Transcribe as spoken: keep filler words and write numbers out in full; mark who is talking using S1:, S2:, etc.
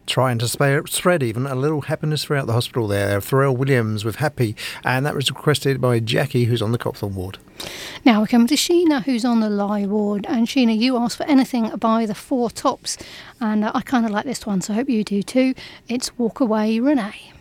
S1: trying to spa- spread even a little happiness throughout the hospital there. Pharrell Williams with Happy, and that was requested by Jackie, who's on the Copthorne ward.
S2: Now we're coming to Sheena, who's on the Lye ward. And Sheena, you asked for anything by the Four Tops, and uh, I kind of like this one, so I hope you do too. It's Walk Away, Renee.